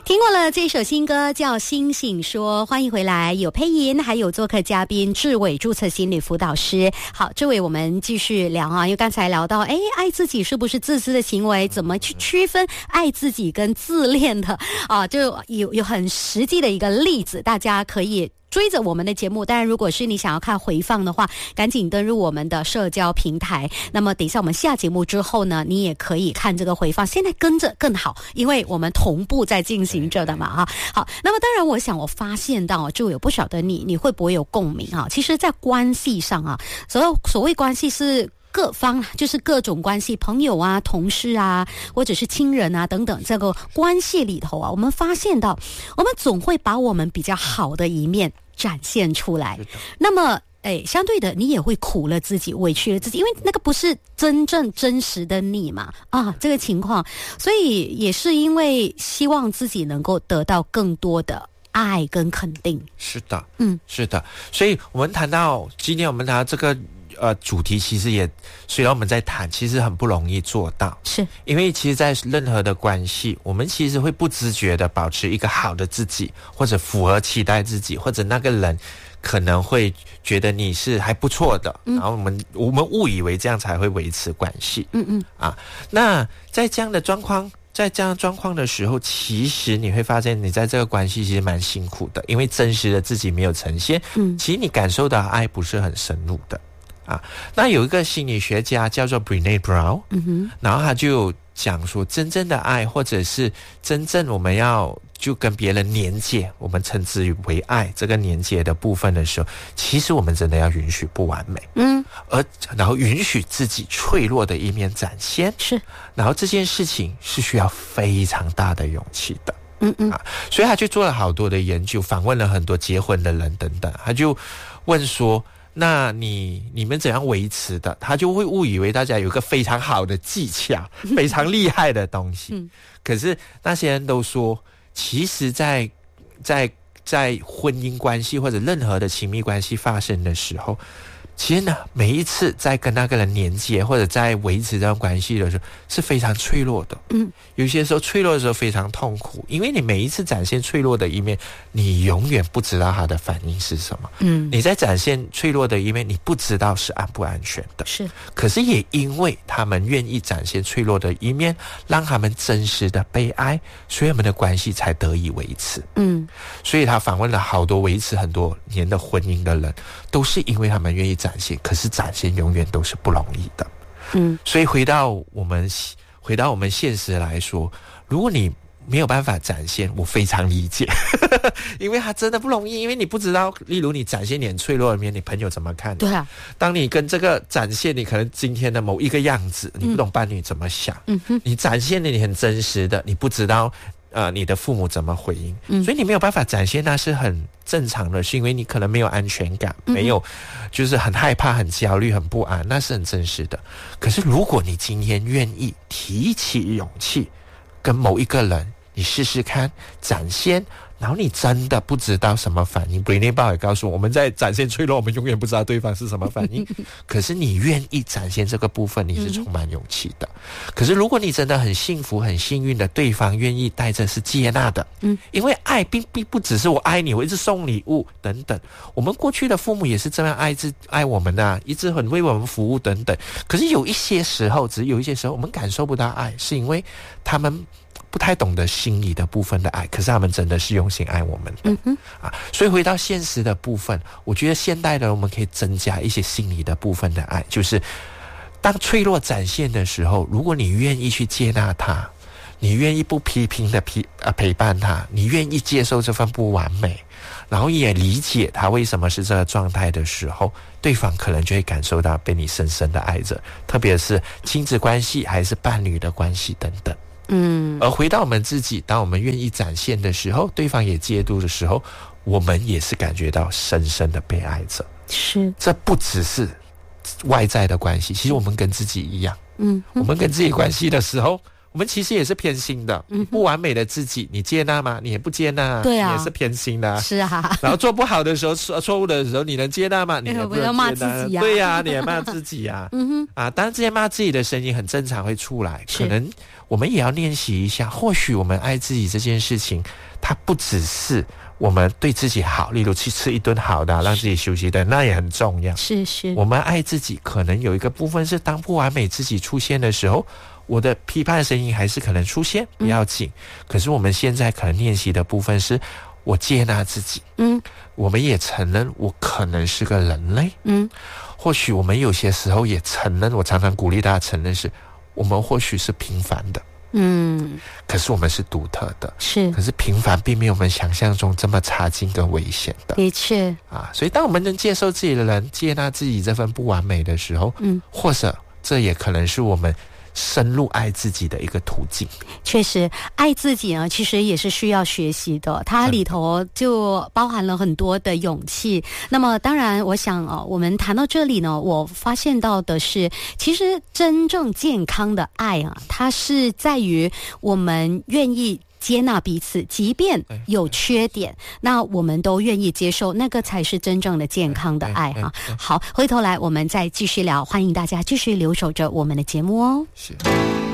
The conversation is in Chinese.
听过了这首新歌叫《星星说》，欢迎回来，有配音，还有做客嘉宾志伟，注册心理辅导师。好，志伟，我们继续聊啊，因为刚才聊到，爱自己是不是自私的行为？怎么去区分爱自己跟自恋的啊？就有很实际的一个例子，大家可以追着我们的节目，当然如果是你想要看回放的话，赶紧登入我们的社交平台。那么等一下我们下节目之后呢，你也可以看这个回放，现在跟着更好，因为我们同步在进行着的嘛哈。好，那么当然我发现到就有不少的你会不会有共鸣啊？其实在关系上啊，所谓关系是各方，就是各种关系，朋友啊、同事啊，或者是亲人啊等等，这个关系里头啊，我们发现到我们总会把我们比较好的一面展现出来。那么相对的你也会苦了自己，委屈了自己，因为那个不是真正真实的你嘛这个情况，所以也是因为希望自己能够得到更多的爱跟肯定。 是的，是的，所以今天我们谈到这个主题，其实也虽然我们在谈，其实很不容易做到， 是因为其实在任何的关系，我们其实会不自觉的保持一个好的自己，或者符合期待自己，或者那个人可能会觉得你是还不错的，然后我们误以为这样才会维持关系。那在这样的状况的时候，其实你会发现你在这个关系其实蛮辛苦的，因为真实的自己没有呈现，其实你感受到爱不是很深入的那有一个心理学家叫做 Brené Brown，然后他就讲说，真正的爱，或者是真正我们要就跟别人连接，我们称之为爱这个连接的部分的时候，其实我们真的要允许不完美，然后允许自己脆弱的一面展现，是，然后这件事情是需要非常大的勇气的。所以他就做了好多的研究，访问了很多结婚的人等等，他就问说，那你们怎样维持的？他就会误以为大家有一个非常好的技巧，非常厉害的东西。可是那些人都说，其实在婚姻关系或者任何的亲密关系发生的时候，其实呢，每一次在跟那个人连接或者在维持这段关系的时候是非常脆弱的。有些时候脆弱的时候非常痛苦，因为你每一次展现脆弱的一面，你永远不知道他的反应是什么。你在展现脆弱的一面，你不知道是安不安全的。是，可是也因为他们愿意展现脆弱的一面，让他们真实的被爱，所以他们的关系才得以维持。所以他访问了好多维持很多年的婚姻的人，都是因为他们愿意展现，可是展现永远都是不容易的。所以回到我们现实来说，如果你没有办法展现，我非常理解因为它真的不容易，因为你不知道，例如你展现你很脆弱的面，你朋友怎么看？对啊，当你跟这个展现你可能今天的某一个样子，你不懂伴侣怎么想，你展现你很真实的，你不知道你的父母怎么回应，所以你没有办法展现，那是很正常的，是因为你可能没有安全感，没有，就是很害怕、很焦虑、很不安，那是很真实的。可是如果你今天愿意提起勇气，跟某一个人，你试试看展现，然后你真的不知道什么反应。Brené Brown 也告诉我们在展现脆弱，我们永远不知道对方是什么反应可是你愿意展现这个部分，你是充满勇气的。可是如果你真的很幸福很幸运的，对方愿意带着是接纳的，因为爱并不只是我爱你，我一直送礼物等等，我们过去的父母也是这样爱我们啊，一直很为我们服务等等。可是有一些时候我们感受不到爱，是因为他们不太懂得心理的部分的爱，可是他们真的是用心爱我们的所以回到现实的部分，我觉得现代的我们可以增加一些心理的部分的爱，就是当脆弱展现的时候，如果你愿意去接纳他，你愿意不批评的陪伴他，你愿意接受这份不完美，然后也理解他为什么是这个状态的时候，对方可能就会感受到被你深深的爱着，特别是亲子关系还是伴侣的关系等等。而回到我们自己，当我们愿意展现的时候，对方也介入的时候，我们也是感觉到深深的被爱着。是，这不只是外在的关系，其实我们跟自己一样。我们跟自己关系的时候，我们其实也是偏心的。不完美的自己，你接纳吗？你也不接纳，对啊，你也是偏心的。是啊。然后做不好的时候，错误的时候，你能接纳吗？你也不能骂自己啊。对啊，你也骂自己啊。当然这些骂自己的声音很正常会出来，可能我们也要练习一下，或许我们爱自己这件事情，它不只是我们对自己好，例如去吃一顿好的，让自己休息的，那也很重要。 是是， 我们爱自己，可能有一个部分是当不完美自己出现的时候，我的批判声音还是可能出现，不要紧。可是我们现在可能练习的部分是，我接纳自己。我们也承认我可能是个人类。或许我们有些时候也承认，我常常鼓励大家承认是，我们或许是平凡的。可是我们是独特的， 是。 可是平凡并没有我们想象中这么差劲跟危险的， 的确啊。所以当我们能接受自己的人，接纳自己这份不完美的时候，或者这也可能是我们深入爱自己的一个途径。 确实，爱自己呢，其实也是需要学习的，它里头就包含了很多的勇气。那么当然我想我们谈到这里呢，我发现到的是，其实真正健康的爱啊，它是在于我们愿意接纳彼此，即便有缺点，那我们都愿意接受，那个才是真正的健康的爱啊。好，回头来我们再继续聊，欢迎大家继续留守着我们的节目哦。 是。